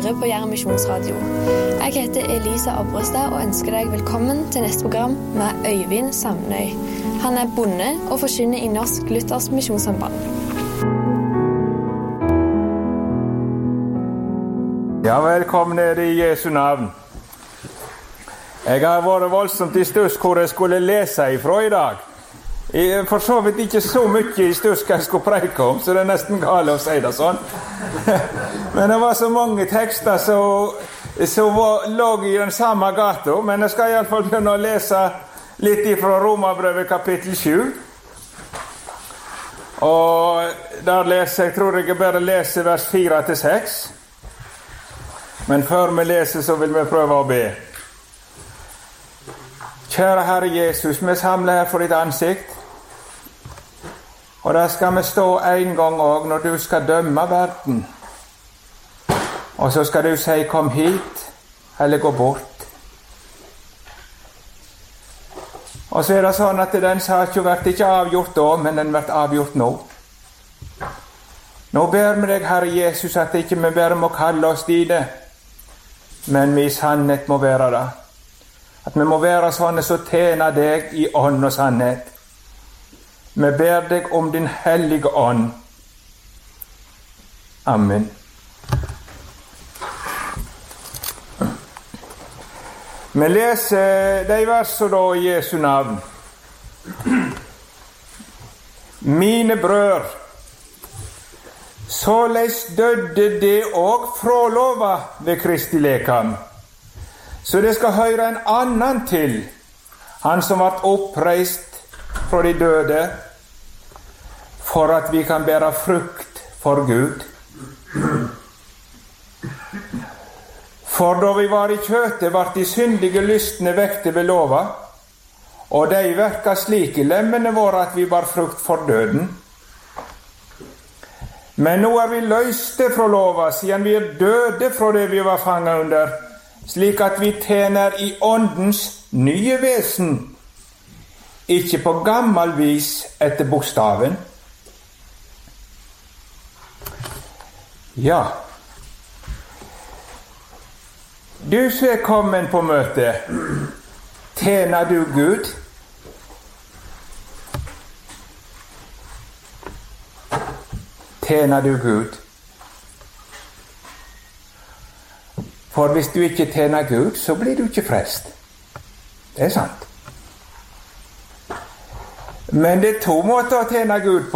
hører på Jæren Misjonsradio. Jeg heter Elisa Abrestad og ønsker deg velkommen til neste program med Øyvind Samnøy. Han er bonde og forkynner i Norsk Luthersk Misjonssamband. Ja, velkommen i Jesu navn. Jeg har vært voldsomt i stuss hvor jeg skulle lese ifra i dag. For så vidt ikke så mye i stuss jeg skulle preike om, så det er nesten galt å si det sånn. Men det var så mange tekster som lå i den samme gata, men jeg skal i alle fall begynne å lese litt ifra Romerbrevet kapittel 7. Og der leser jeg, tror jeg bare leser vers 4-6. Men før vi leser så vil vi prøve å be. Kjære Herre Jesus, vi samler her for ditt ansikt. Og der skal vi stå en gang også når du skal dømme verden. Og så skal du si, kom hit, eller gå bort. Og så er det sånn at den saken blir ikke avgjort da, men den blir avgjort nå. Nå ber vi deg, Herre Jesus, at ikke vi bare må kalle oss dine, men vi i sannhet må være det. At vi må være sånne som tjener deg i ånd og sannhet. Vi ber deg om din hellige ånd. Amen. Vi leser de versene da i Jesu navn. Mine brød, såleis døde det og fralova ved Kristi lekam, så det skal høre en annan til, han som ble oppreist fra de døde, for at vi kan bære frukt for Gud. For da vi var i kjøtet, ble de syndige lystne vekte ved lova, og de verka slik i lemmene våre at vi bar frukt for døden. Men nå er vi løste fra lova, siden vi er døde fra det vi var fanget under, slik at vi tjener i åndens nye vesen, ikke på gammel vis etter bokstaven. Ja, du som er kommet på møte, tjener du Gud? Tjener du Gud? For hvis du ikke tjener Gud, så blir du ikke frelst. Det er sant. Men det er to måter å tjene Gud på.